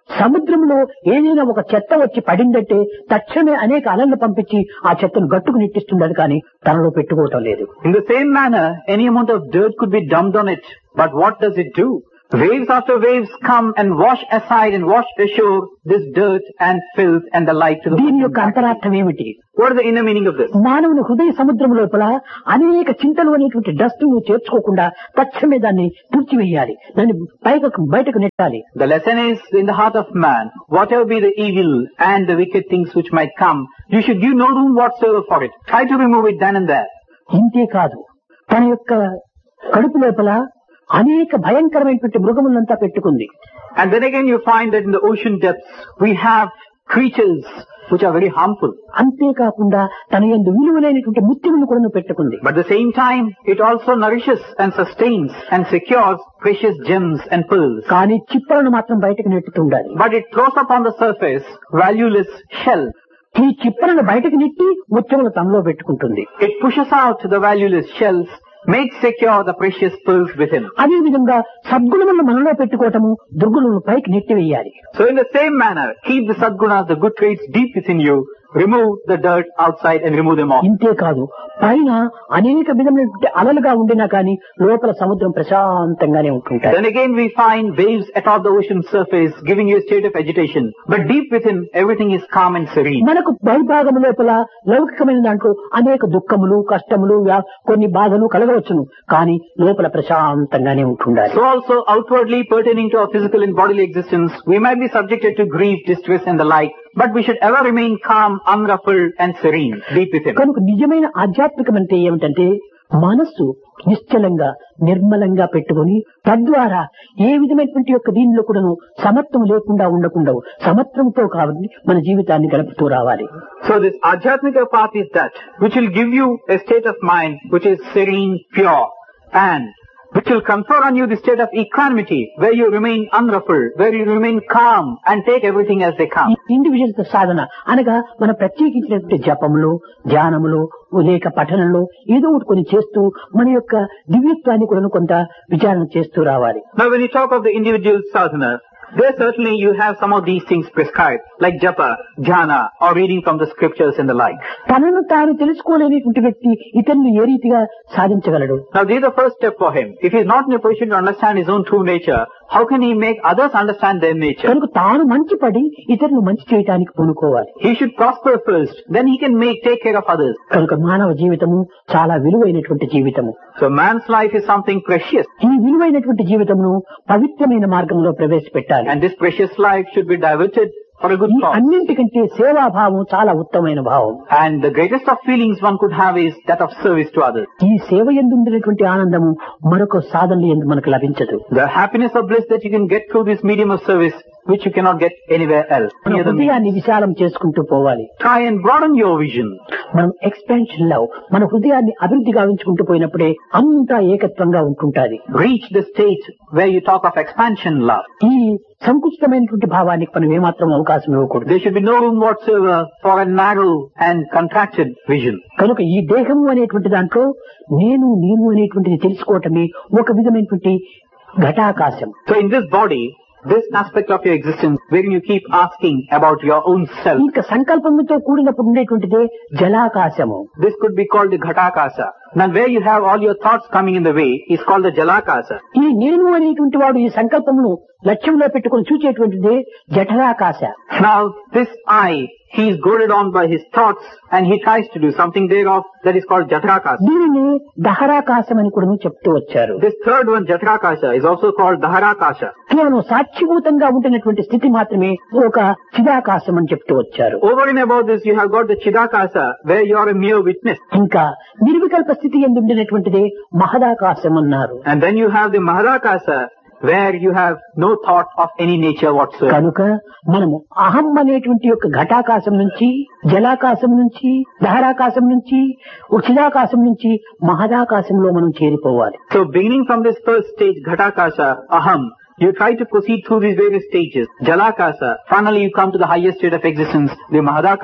సముద్రంలో ఏదైనా ఒక చెత్త వచ్చి పడిందంటే తక్షణమే అనేక అలలను పంపించి ఆ చెత్తను గట్టుకు నెట్టిస్తుండదు కానీ తనలో పెట్టుకోవటం లేదు. In the same manner, any amount of dirt could be dumped on it, but what does it do? Waves after waves come and wash aside and wash ashore this dirt and filth and the like to the దీని యొక్క అంతరార్థం ఏమిటి? What is the inner meaning of this? మానవుని హృదయ సముద్రం లోపల అనేక చింతలు అనేటువంటి డస్ట్ చేర్చుకోకుండా తక్షణమే దాన్ని తుడిచివేయాలి, దాన్ని బయటకు నెట్టాలి. The lesson is in the heart of man, whatever be the evil and the wicked things which might come, you should give no room whatsoever for it. Try to remove it then and there. ఇంతే కాదు, తన యొక్క కడుపు లోపల అనేక భయంకరమైనటువంటి మృగములంతా పెట్టుకుంది. And then again you find that in the ocean depths we have creatures which are very harmful. అంతేకాకుండా తన యందు విలువైనటువంటి ముత్యములను కూడా పెట్టుకుంది. But at the same time it also nourishes and sustains and secures precious gems and pearls. కానీ చిప్పలను మాత్రం బయటకు నెట్టుతుండాలి. But it throws up on the surface valueless shell. ఈ చిప్పలను బయటకు నెట్టి ముత్యములు తనలో పెట్టుకుంటుంది. It pushes out the valueless shells, makes secure the precious pearls within. అదే విధంగా సద్గుణములను మనలో పెట్టుకోవటము, దుర్గుణములను పైకి నెట్టివేయాలి. So in the same manner, keep the sadgunas, the good traits deep within you, remove the dirt outside and remove them off. ఇంతే కాదు, పైన అనేక విధమైనటువంటి అలలుగా ఉండినా కానీ లోపల సముద్రం ప్రశాంతంగానే ఉంటుంటాయి. Then again we find waves atop the ocean surface giving you a state of agitation, but deep within everything is calm and serene. మనకు బహిర్భాగం లోపల లౌకికమైన దాంట్లో అనేక దుఃఖములు, కష్టములు, కొన్ని బాధలు కలగవచ్చును, కానీ లోపల ప్రశాంతంగానే ఉంటుండాలి. So also outwardly pertaining to our physical and bodily existence, we might be subjected to grief, distress and the like, but we should ever remain calm, unruffled and serene deep within. కనుక నిజమైన ఆధ్యాత్మికం అంటే ఏమిటంటే మనస్సు నిశ్చలంగా నిర్మలంగా పెట్టుకుని తద్వారా ఏ విధమైనటువంటి యొక్క దీనిలో కూడాను సమత్వం లేకుండా ఉండకుండా సమత్వంతో కాబట్టి మన జీవితాన్ని గడుపుతూ రావాలి. So this Adhyatmika path is that which will give you a state of mind which is serene, pure, and which will confer on you the state of equanimity, where you remain unruffled, where you remain calm and take everything as they come. Individual సాధన అనగా మన ప్రత్యేకించినటువంటి జపములు, ధ్యానములు, లేక పఠనంలో ఏదో ఒకటి కొన్ని చేస్తూ మన యొక్క దివ్యత్వాన్ని కూడా కొంత విచారణ చేస్తూ రావాలి. Now when you talk of the individual sadhana, there certainly you have some of these things prescribed, like japa, dhyana, or reading from the scriptures and the like. తనను తాను తెలుసుకోలేనిటువంటి వ్యక్తి ఇతరులు ఏ రీతిగా సాధించగలడు? Now this is the first step for him. If he is not in a position to understand his own true nature, how can he make others understand their nature? కనుక తాను మంచి పడి ఇతరులు మంచి చేయడానికి పూనుకోవాలి. He should prosper first, then he can take care of others. కనుక మానవ జీవితము చాలా విలువైనటువంటి జీవితము. So man's life is something precious. ఈ విలువైనటువంటి జీవితమును పవిత్రమైన మార్గంలో ప్రవేశపెట్టాలి. And this precious life should be diverted for a good cause. అన్నింటికంటే సేవాభావం చాలా ఉత్తమమైన భావం. And the greatest of feelings one could have is that of service to others. ఈ సేవ యందు ఉండేటువంటి ఆనందము మరొక సాధనలు యందు మనకు లభించదు. The happiness of bliss that you can get through this medium of service, which you cannot get anywhere else. మన హృదయాన్ని విశాలం చేసుకుంటూ పోవాలి. Try and broaden your vision. మనం ఎక్స్పాన్షన్ లో మన హృదయాన్ని అభివృద్ధి గావించుకుంటూ పోయినప్పుడే అంతా ఏకత్వంగా ఉంటుంటాది. Reach the state where you talk of expansion love. ఈ సంకుచితమైనటువంటి భావానికి మనం ఏమాత్రం అవకాశం ఇవ్వకూడదు. There should be no room whatsoever for a narrow and contracted vision. కనుక ఈ దేహము అనేటువంటి దాంట్లో నేను అనేటువంటిది తెలుసుకోవటమే ఒక విధమైనటువంటి ఘటాకాశం. So in this body, this aspect of your existence, wherein you keep asking about your own self, ఇంకా సంకల్పంతో కూడినప్పుడు ఉండేటువంటిదే జలాకాశము. this could be called the Ghatakasa. Now where you have all your thoughts coming in the way is called the Jalakasa. ఈ నేను అనేటువంటి వాడు ఈ సంకల్పమును లక్ష్యంలో పెట్టుకుని చూచేటువంటిదే జఠరాకాశ. Now this I, he is goaded on by his thoughts and he tries to do something thereof, that is called Jatrakasa. దీనిని దహరాకాశం అని కూడా చెప్తూ వచ్చారు. This third one, Jatrakasa, is also called Daharakasa. కేవలం సాక్షిభూతంగా ఉంటున్నటువంటి స్థితి మాత్రమే ఒక చిదాకాశం అని చెప్తూ వచ్చారు. Over and above this you have got the Chidakasa, where you are a mere witness. ఇంకా నిర్వికల్ప స్థితి యందు ఉండినటువంటిదే మహదాకాశం అన్నారు. And then you have the Mahadakasa, where you have no thought of any nature whatsoever. కనుక మనము అహం అనేటువంటి యొక్క ఘటాకాశం నుంచి, జలాకాశం నుంచి, దహరాకాశం నుంచి, చిదాకాశం నుంచి మహదాకాశంలో మనం చేరిపోవాలి. So beginning from this first stage, Ghatakasa, Aham, you try to proceed through these various stages. Jalakasa, finally you come to the highest state of existence, the Mahadakasa.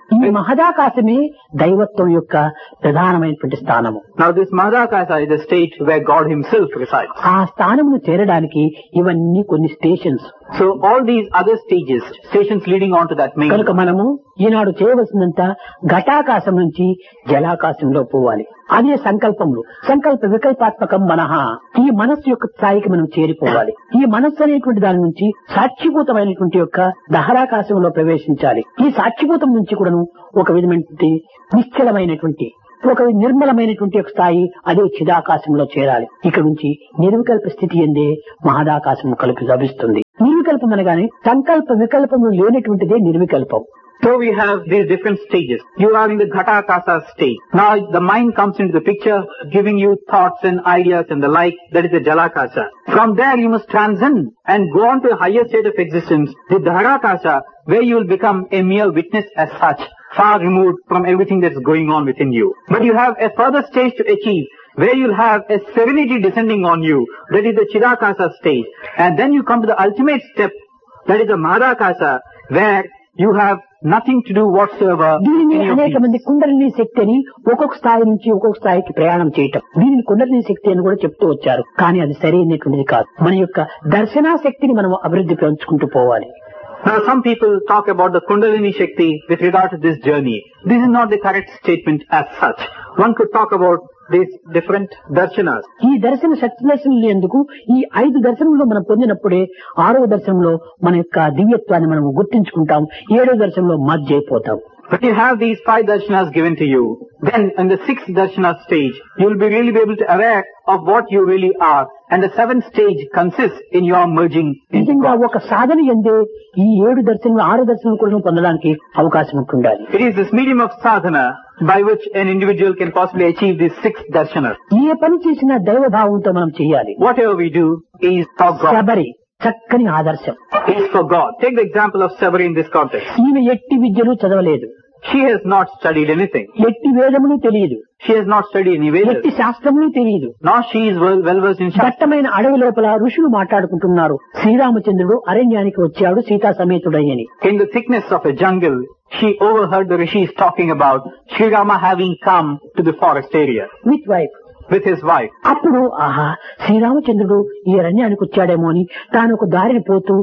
ఈ మహదాకాశమే దైవత్వం యొక్క ప్రధానమైనటువంటి స్థానము. Now this Mahadakasa is a state where God himself resides. ఆ స్థానమును చేరడానికి ఇవన్నీ కొన్ని stations. So all these other stations leading on to that main. కనుక మనము ఈనాడు చేయవలసినంత ఘటాకాశం నుంచి జలాకాశంలో పోవాలి. అదే సంకల్పములు. సంకల్ప వికల్పాత్మకం మనః. ఈ మనస్సు యొక్క స్థాయికి మనం చేరిపోవాలి. ఈ మనస్సు అనేటువంటి దాని నుంచి సాక్షిభూతమైనటువంటి యొక్క దహరాకాశంలో ప్రవేశించాలి. ఈ సాక్షిభూతం నుంచి కూడాను ఒక విధమైనటువంటి నిశ్చలమైనటువంటి ఒక నిర్మలమైనటువంటి ఒక స్థాయి అదే చిదాకాశంలో చేరాలి. ఇక్కడ నుంచి నిర్వికల్ప స్థితి ఎందే మహదాకాశం కలిపి లభిస్తుంది. నిర్వికల్పం అనగానే సంకల్ప వికల్పము లేనటువంటిదే నిర్వికల్పం. So we have these different stages. You are in the Ghatakasa state. Now the mind comes into the picture, giving you thoughts and ideas and the like. That is the Jalakasa. From there you must transcend and go on to a higher state of existence, the Dharakasa, where you will become a mere witness as such, far removed from everything that's going on within you. But you have a further stage to achieve, where you'll have a serenity descending on you. That is the Chidakasa stage. And then you come to the ultimate step, that is the Mahadakasa, where you have nothing to do whatsoever. దీనిని అనేక మంది కుండలిని శక్తి అని ఒక్కొక్క స్థాయి నుంచి ఒక్కొక్క స్థాయికి ప్రయాణం చేయటం, దీనిని కుండలిని శక్తి అని కూడా చెప్తూ వచ్చారు. కానీ అది సరైనటువంటిది కాదు. మన యొక్క దర్శనా శక్తిని మనం అభివృద్ధి పెంచుకుంటూ పోవాలి. Now some people talk about the Kundalini Shakti with regard to this journey. This is not the correct statement as such. One could talk about these different darshanas. ఈ దర్శన శక్తి దర్శనం ఎందుకు ఈ 5 దర్శనంలో మనం పొందినప్పుడే 6వ దర్శనంలో మన యొక్క దివ్యత్వాన్ని మనం గుర్తించుకుంటాం. 7వ దర్శనంలో మర్జ్ అయిపోతాం. When you have these 5 darshanas given to you, then in the 6th darshana stage, you will be really be able to aware of what you really are. And the 7th stage consists in your merging into నిజంగా God. ఒక సాధన ఎందే ఈ 7 దర్శనం 6 దర్శనం కూడా పొందడానికి అవకాశం ఉంటుండాలి. It is this medium of sadhana by which an individual can possibly achieve these 6 darshanas. ఏ పని చేసినా దైవభావంతో మనం చేయాలి. Whatever we do is for God. Sabari చక్కని ఆదర్శం. It is for God. Take the example of Sabari in this context. ఈమె ఎట్టి విద్యలు చదవలేదు, She has not studied anything. ఎట్టి వేదములు తెలియదు, She has not studied any Vedas. ఎట్టి శాస్త్రములు తెలియదు. Nor she is well versed in Shastra. దట్టమైన అడవి లోపల ఋషులు మాట్లాడుకుంటున్నారు. శ్రీరామచంద్రుడు అరణ్యానికి వచ్చాడు Sita సమేతుడయ్యని. In the thickness of a jungle, she overheard the rishis talking about Sri Rama having come to the forest area with wife. with his wife. అప్పుడు ఆహా శ్రీరామచంద్రుడు ఈ అరణ్యానికి వచ్చాడేమో అని తాను ఒక దారిని పోతూ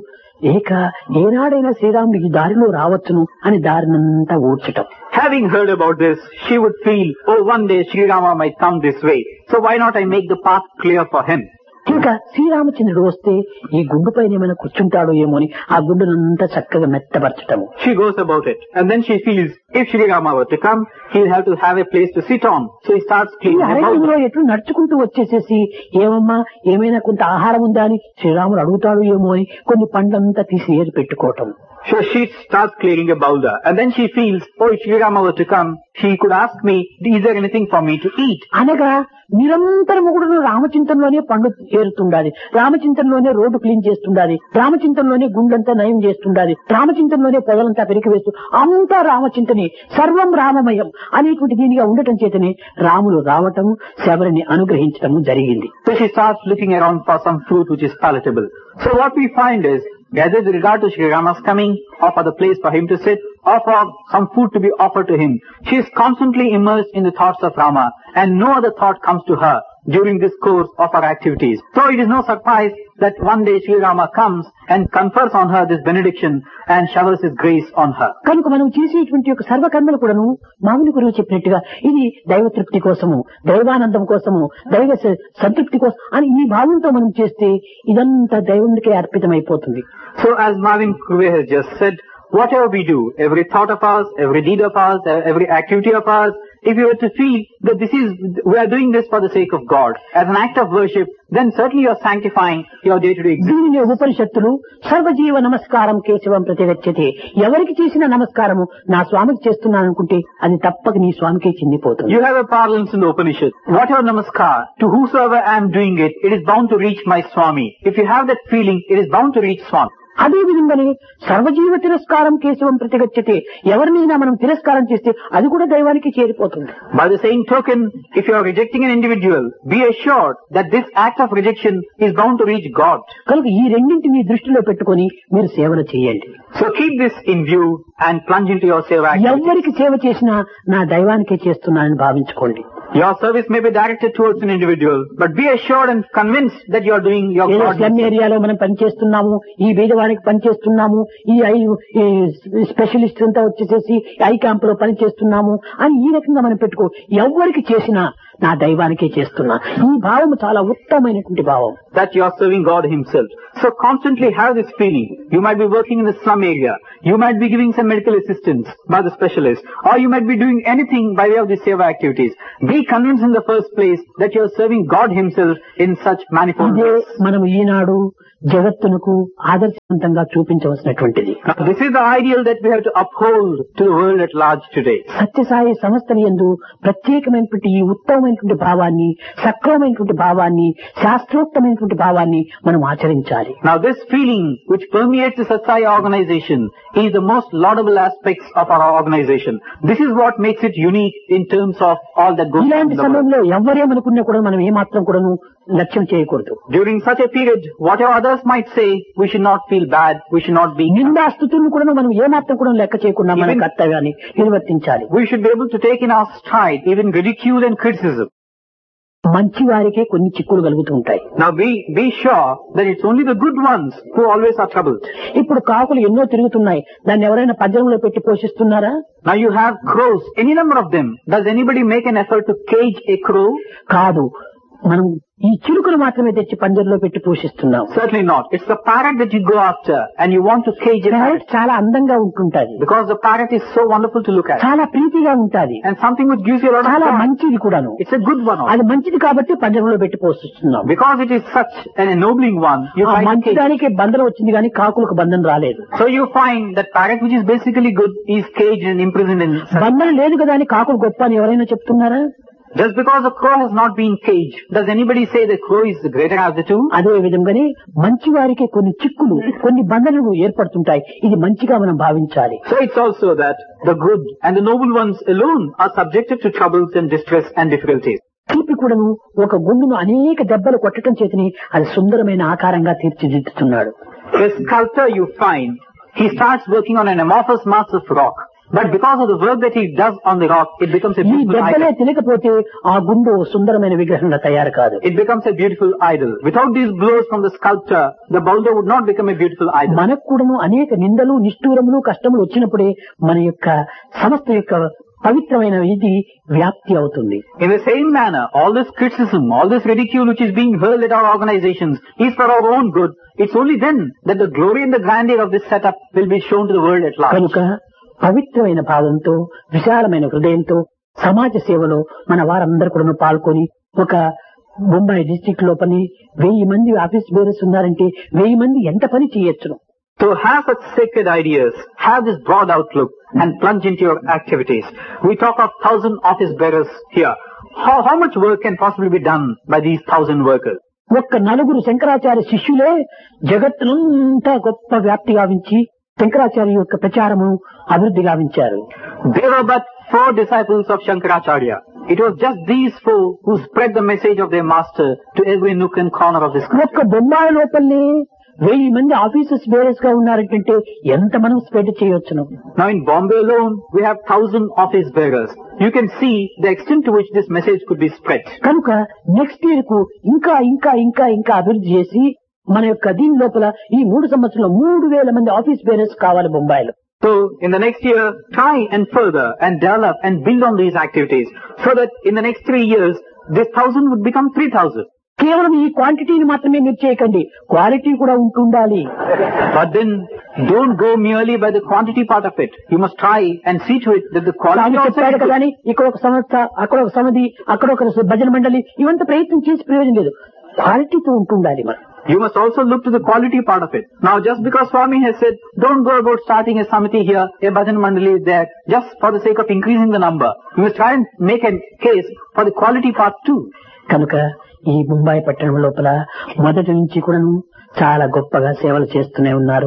ఏనాడైనా శ్రీరాముడు ఈ దారిలో రావచ్చును అని దారినంతా ఊడ్చటం. Having heard about this, she would feel, oh, one day Sri Rama might come this way. So why not I make the path clear for him? ఇంకా శ్రీరామచంద్రుడు వస్తే ఈ గుండు పైన ఏమైనా కూర్చుంటాడో ఏమో అని ఆ గుండునంతా చక్కగా మెత్తపరచటము. She goes about it. And then she feels, if Sri Rama were to come, he'll have to have a place to sit on. So he starts ఈ cleaning about అరణ్యంలో it. ఎట్లు నడుచుకుంటూ వచ్చేసేసి ఏమమ్మా ఏమైనా కొంత ఆహారం ఉందా అని శ్రీరాముడు అడుగుతాడు ఏమో అని కొన్ని పండ్లంతా తీసి ఏరి పెట్టుకోవటం. So she starts clearing a boulder. And then she feels, oh, if Sri Rama were to come, he could ask me, is there anything for me to eat? అనగా నిరంతరము కూడా రామచింతనలోనే పండు ఏరుతుండాలి, రామచింతనలోనే రోడ్డు క్లీన్ చేస్తుండాలి, రామచింతనలోనే గుండెంతా నయం చేస్తుండాలి, రామచింతనలోనే పొదలంతా పెరికి వేస్తూ అంతా రామచింతనే, సర్వం రామమయం అనేటువంటి దీనిగా ఉండటం చేతనే రాములు రావటము శబరిని అనుగ్రహించటము జరిగింది. So she starts looking around for some fruit which is palatable. So what we find is, whether with regard to Sri Rama's coming, or for the place for him to sit, or for some food to be offered to him, she is constantly immersed in the thoughts of Rama, and no other thought comes to her during this course of her activities. So it is no surprise that one day Sri Rama comes and confers on her this benediction and showers his grace on her. కనుక మనం చేసేటువంటి యొక్క సర్వకర్మలు కూడాను మామూలు గురువు చెప్పినట్టుగా ఇది దైవ తృప్తి కోసము, దైవానందం కోసము, దైవ సంతృప్తి కోసం అని ఈ భావంతో మనం చేస్తే ఇదంతా దైవునికే అర్పితమైపోతుంది. So as Marvin Kuve has just said, whatever we do, every thought of ours, every deed of ours, every activity of ours, if you were to feel that we are doing this for the sake of God, as an act of worship, then certainly you are sanctifying your day-to-day existence. దీనిని ఉపనిషత్తులు సర్వజీవ నమస్కారం కేశవం ప్రతిగచ్చతే, ఎవరికి చేసిన నమస్కారము నా స్వామికి చేస్తున్నాను అనుకుంటే అది తప్పక నీ స్వామికే చెందిపోతుంది. You have a parlance in the Upanishad. Whatever namaskar, to whosoever I am doing it, it is bound to reach my Swami. If you have that feeling, it is bound to reach Swami. అదే విధంగానే సర్వజీవ తిరస్కారం కేశవం ప్రతిగచ్చతే, ఎవరినైనా మనం తిరస్కారం చేస్తే అది కూడా దైవానికి చేరిపోతుంది. By the same token, if you are rejecting an individual, be assured that this act of rejection is bound to reach God. కనుక ఈ రెండింటిని దృష్టిలో పెట్టుకొని మీరు సేవలు చేయండి. So keep this in view and plunge into your seva activities. ఎవరికి సేవ చేసినా నా దైవానికే చేస్తున్నానని భావించుకోండి. Your service may be directed towards an individual, but be assured and convinced that you are doing your ఏదో God. స్లమ్ ఏరియాలో మనం పనిచేస్తున్నాము, ఈ బీదవానికి పనిచేస్తున్నాము, ఈ స్పెషలిస్ట్ అంతా వచ్చేసేసి ఐ క్యాంప్ లో పనిచేస్తున్నాము అని ఈ రకంగా మనం పెట్టుకో. ఎవరికి చేసినా నా దైవానికే చేస్తున్నా, ఈ భావం చాలా ఉత్తమమైనటువంటి భావం. That you are serving God Himself. So constantly have this feeling. You might be working in the slum area. You might be giving some medical assistance by the specialist. Or you might be doing anything by way of the seva activities. Be convinced in the first place that you are serving God Himself in such manifold ఇదే ways. మనం ఈనాడు జగత్తునకు ఆదర్శవంతంగా చూపించవలసినటువంటిది. Now, this is the ideal that we have to uphold to the world at large today. Sathya Sai సంస్థల యందు ప్రత్యేకమైనటువంటి ఈ ఉత్తమమైనటువంటి భావాన్ని, సక్రమమైనటువంటి భావాన్ని, శాస్త్రోక్తమైనటువంటి భావాన్ని మనం ఆచరించాలి. Now this feeling which permeates the Satsai organization is the most laudable aspects of our organization. This is what makes it unique in terms of all that goes on in ఇలాంటి the world. సమయంలో ఎవరేమనుకున్నా కూడా మనం ఏమాత్రం కూడాను లక్ష్యం చేయకూడదు. During such a period, whatever others might say, we should not feel bad, we should not be... నిందాస్తుతులను కూడా మనం ఏమాత్రం కూడా లెక్క చేయకుండా మన కర్తవ్యాన్ని నిర్వర్తించాలి. We should be able to take in our stride even ridicule and criticism. మంచి వారికే కొన్ని చిక్కులు కలుగుతూ ఉంటాయి. Now be sure that it's only the good ones who always are troubled. ఇప్పుడు కాకులు ఎన్నో తిరుగుతున్నాయి, దాన్ని ఎవరైనా పంజరంలో పెట్టి పోషిస్తున్నారా? Now you have crows, any number of them. Does anybody make an effort to cage a crow? కాదు, మనం ఈ చిలుకలు మాత్రమే తెచ్చి పంజరంలో పెట్టి పోషిస్తున్నాం. Certainly not. It's the parrot that you go after and you want to cage a parrot parrot. చాలా అందంగా ఉంటుంటది, Because the parrot is so wonderful to look at. చాలా ప్రీతిగా ఉంటది, And something which gives you a lot of చాలా joy. మంచిది కూడాను. It's a good one also. అది మంచిది కాబట్టి పంజరంలో పెట్టి పోషిస్తున్నాం. Because it is such an ennobling one, you ఆ find మంచి cage. దానికే బంధనం వచ్చింది కానీ కాకులకు బంధనం రాలేదు. So you find that parrot which is basically good is caged and imprisoned in such. బంధనం లేదు కదా అని కాకులు గొప్ప అని ఎవరైనా చెప్తున్నారా? Just because the crow has not been caged, does anybody say the crow is the greater of the two? అదే విధంగానే మంచి వారికి కొన్ని చిక్కులు, కొన్ని బంధనలు ఏర్పడుతుంటాయి. ఇది మంచిగా మనం భావించాలి. So it's also that the good and the noble ones alone are subjected to troubles and distress and difficulties. తీపి కూడాను ఒక గుండును అనేక దెబ్బలు కొట్టడం చేతని అది సుందరమైన ఆకారంగా తీర్చిదిద్దుతున్నాడు. The sculptor you find, he starts working on an amorphous mass of rock. But because of the work that he does on the rock, it becomes a ఈ beautiful దెబ్బలే idol. తినకపోతే ఆ గుండు సుందరమైన విగ్రహంగా తయారు కాదు. It becomes a beautiful idol. Without these blows from the sculptor, the boulder would not become a beautiful idol. మనకు కూడాను అనేక నిందలు, నిష్ఠూరములు, కష్టములు వచ్చినప్పుడే మన యొక్క సంస్థ యొక్క పవిత్రమైన ఇది వ్యాప్తి అవుతుంది. In the same manner, all this criticism, all this ridicule which is being hurled at our organizations is for our own good. It's only then that the glory and the grandeur of this setup will be shown to the world at large. కనుక పవిత్రమైన భావంతో, విశాలమైన హృదయంతో సమాజ సేవలో మన వారందరూ కూడా పాల్గొని ఒక ముంబై డిస్ట్రిక్ట్ లో పని 1000 మంది ఆఫీస్ బేరర్స్ ఉన్నారంటే 1000 మంది ఎంత పని చేయొచ్చును. To have such sacred ideas, have this broad outlook and plunge into your activities. We talk of 1000 office bearers here. How much work can possibly be done by these 1000 workers? ఒక్క 4 శంకరాచార్య శిష్యులే జగత్తునంతా గొప్ప వ్యాప్తి గావించి శంకరాచార్య యొక్క ప్రచారము అభివృద్ధి గావించారు. There were but 4 disciples of Shankaracharya. It was just these 4 who spread the message of their master to every nook and corner of this country. ఒక్క బొంబాయి లోపలనే 1000 మంది officers bearers గా ఉన్నారంటే ఎంత మనం spread చేయొచ్చును. Now in Bombay alone, we have 1000 office bearers. You can see the extent to which this message could be spread. కనుక next year కు ఇంకా ఇంకా ఇంకా ఇంకా అభివృద్ధి చేసి మన యొక్క దీని లోపల ఈ 3 సంవత్సరంలో 3000 మంది ఆఫీస్ బేరర్స్ కావాలి బొంబాయిలో. So in the next year, try and further and develop and build on these activities so that in the next 3 years, this 1000 would become 3000. కేవలం ఈ క్వాంటిటీని మాత్రమే మీరు చేయకండి, క్వాలిటీ కూడా ఉంటుండాలి. But then don't go merely by the quantity part of it. You must try and see to it that the quality also చెప్పాడు is good. కదా అని ఇక్కడ ఒక సంస్థ, అక్కడ ఒక సమితి, అక్కడ ఒక భజన మండలి ఇవంతా ప్రయత్నం చేసి ప్రయోజనం లేదు. క్వాలిటీతో ఉంటుండాలి మనం. You must also look to the quality part of it. Now just because Swami has said, don't go about starting a samiti here, a bhajan mandali is there, just for the sake of increasing the number. You must try and make a case for the quality part too. కనుక ఈ ముంబై పట్టణం లోపల మొదటి నుంచి కూడాను చాలా గొప్పగా సేవలు చేస్తూనే ఉన్నారు.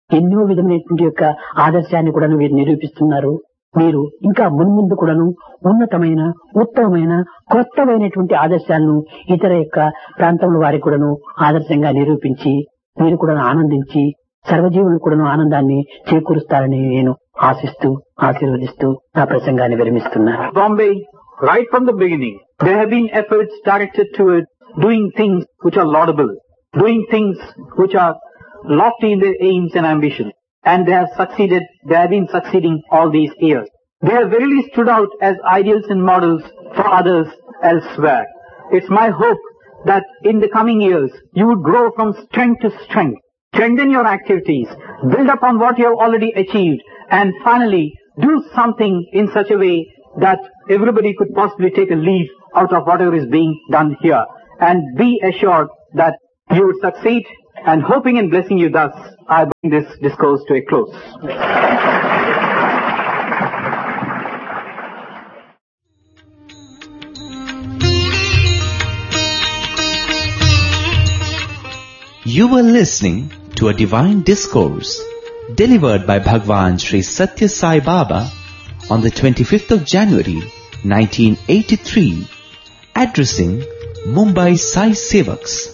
ఎన్నో విధమైనటువంటి యొక్క ఆదర్శాన్ని కూడా మీరు నిరూపిస్తున్నారు. మీరు ఇంకా మున్ముందు కూడాను ఉన్నతమైన ఉత్తమమైన కొత్తమైనటువంటి ఆదర్శాలను ఇతర యొక్క ప్రాంతంలో వారికి కూడాను ఆదర్శంగా నిరూపించి మీరు కూడా ఆనందించి సర్వజీవులు కూడాను ఆనందాన్ని చేకూరుస్తారని నేను ఆశిస్తూ ఆశీర్వదిస్తూ నా ప్రసంగాన్ని విరమిస్తున్నాను. Bombay, right from the beginning, there have been efforts directed towards doing things which are laudable, doing things which are lofty in their aims and ambitions. And they have succeeded, they have been succeeding all these years. They have really stood out as ideals and models for others elsewhere. It's my hope that in the coming years, you would grow from strength to strength, strengthen your activities, build upon what you have already achieved, and finally do something in such a way that everybody could possibly take a leaf out of whatever is being done here. And be assured that you would succeed, and hoping and blessing you thus, I bring this discourse to a close. You were listening to a divine discourse delivered by Bhagwan Sri Satya Sai Baba on the 25th of January 1983, addressing Mumbai Sai Sevaks.